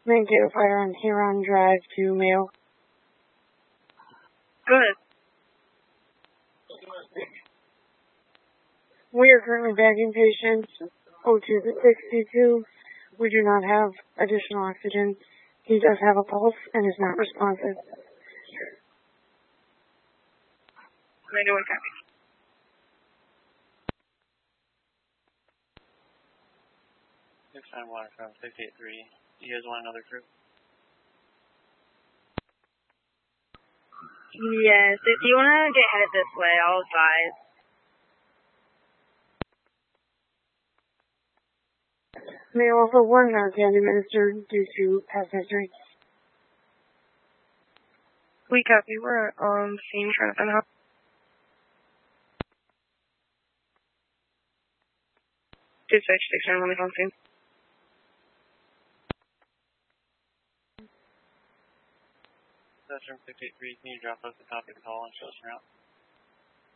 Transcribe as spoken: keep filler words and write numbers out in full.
Maintain fire on Huron Drive to Mayo. Good. We are currently bagging patients oh two to sixty-two. We do not have additional oxygen. He does have a pulse and is not responsive. ninety-one copy. six nine one from six eight three. You guys want another crew? Yes, if you want to get headed this way, I'll advise. May also one Narcan administered due to past history. We copy. We're on scene trying to find out. Dispatch six nine one is on scene. That's from six eight three. Can you drop us a copy of the call and show us around?